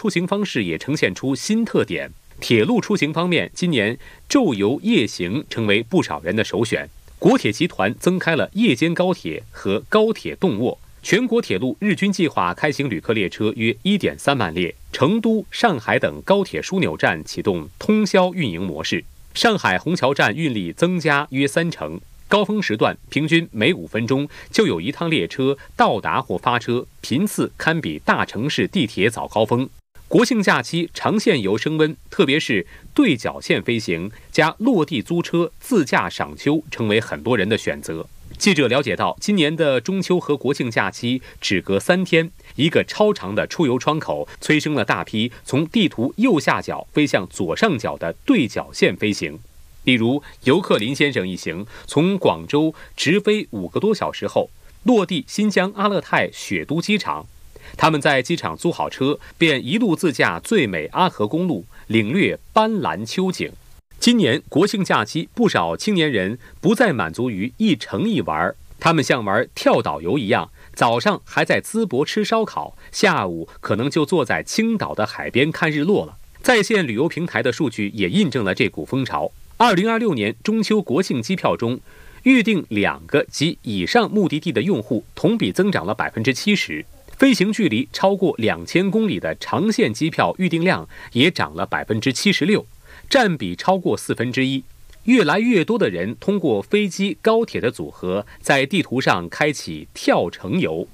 出行方式也呈现出新特点。铁路出行方面，今年昼游夜行成为不少人的首选。国铁集团增开了夜间高铁和高铁动卧，全国铁路日均计划开行旅客列车约 1.3 万列。成都、上海等高铁枢纽站启动通宵运营模式，上海虹桥站运力增加约30%。高峰时段平均每5分钟就有一趟列车到达或发车，频次堪比大城市地铁早高峰。国庆假期长线游升温，特别是对角线飞行加落地租车、自驾赏秋成为很多人的选择。记者了解到，今年的中秋和国庆假期只隔3天，一个超长的出游窗口催生了大批从地图右下角飞向左上角的对角线飞行。例如，游客林先生一行从广州直飞5个多小时后，落地新疆阿勒泰雪都机场。他们在机场租好车，便一路自驾最美阿河公路，领略斑斓秋景。今年国庆假期，不少青年人不再满足于一城一玩，他们像玩跳岛游一样，早上还在淄博吃烧烤，下午可能就坐在青岛的海边看日落了。在线旅游平台的数据也印证了这股风潮。2026年中秋国庆机票中，预定2个及以上目的地的用户同比增长了70%。飞行距离超过2000公里的长线机票预订量也涨了76%，占比超过1/4。越来越多的人通过飞机、高铁的组合，在地图上开启跳城游。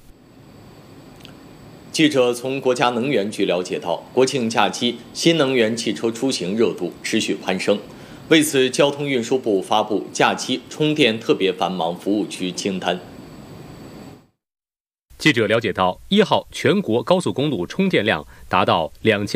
记者从国家能源局了解到，国庆假期新能源汽车出行热度持续攀升。为此，交通运输部发布假期充电特别繁忙服务区清单。 记者了解到，1号全国高速公路充电量达到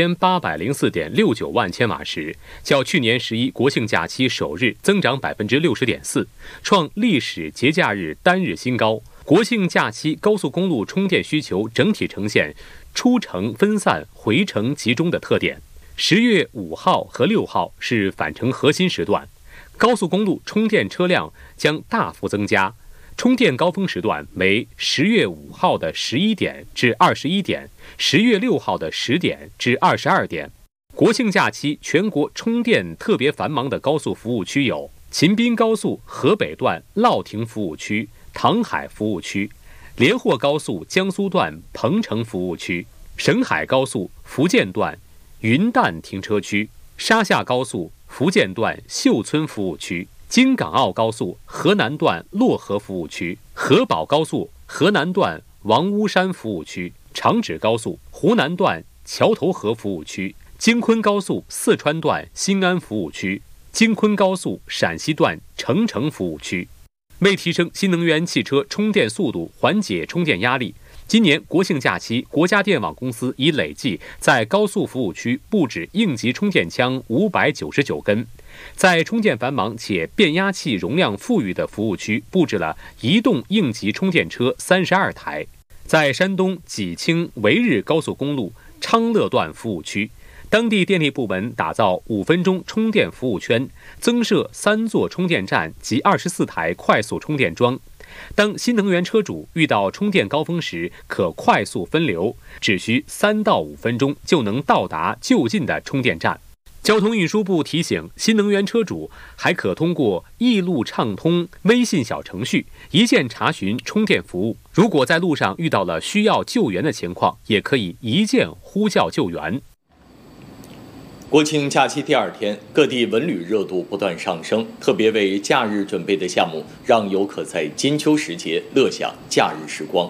2804.69万千瓦时，较去年11国庆假期首日增长60.4%，创历史节假日单日新高。国庆假期高速公路充电需求整体呈现出城分散、回城集中的特点。10月5号和6号是返程核心时段，高速公路充电车辆将大幅增加。充电高峰时段为10月5号的11点至21点，10月6号的10点至22点。国庆假期全国充电特别繁忙的高速服务区有秦滨高速河北段乐亭服务区、唐海服务区，连霍高速江苏段彭城服务区，沈海高速福建段云淡停车区，沙夏高速福建段秀村服务区，京港澳高速河南段漯河服务区，河宝高速河南段王屋山服务区，长指高速湖南段桥头河服务区，京昆高速四川段新安服务区，京昆高速陕西段澄城服务区。为提升新能源汽车充电速度，缓解充电压力，今年国庆假期，国家电网公司已累计在高速服务区布置应急充电枪599根，在充电繁忙且变压器容量富裕的服务区布置了移动应急充电车32台。在山东济清维日高速公路昌乐段服务区，当地电力部门打造5分钟充电服务圈，增设3座充电站及24台快速充电桩。当新能源车主遇到充电高峰时，可快速分流，只需3到5分钟就能到达就近的充电站。交通运输部提醒，新能源车主还可通过易路畅通微信小程序一键查询充电服务。如果在路上遇到了需要救援的情况，也可以一键呼叫救援。 国庆假期第2天，各地文旅热度不断上升，特别为假日准备的项目，让游客在金秋时节乐享假日时光。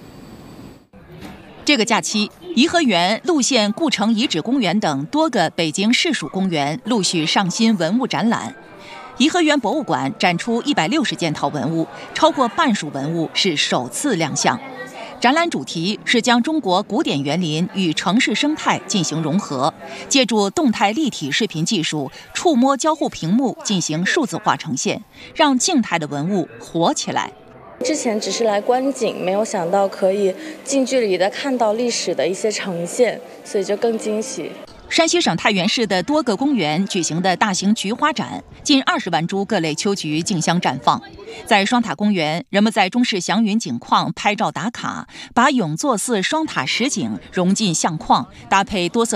这个假期，颐和园、陆县故城遗址公园等多个北京市属公园陆续上新文物展览。颐和园博物馆展出160件套文物，超过半数文物是首次亮相。展览主题是将中国古典园林与城市生态进行融合，借助动态立体视频技术，触摸交互屏幕进行数字化呈现，让静态的文物活起来。 之前只是来观景，没有想到可以近距离的看到历史的一些呈现，所以就更惊喜。 山西省太原市的多个公园举行的大型菊花展，近20万株各类秋菊竞相绽放。在双塔公园，人们在中式祥云景框拍照打卡，把永作寺双塔实景融进相框，搭配多色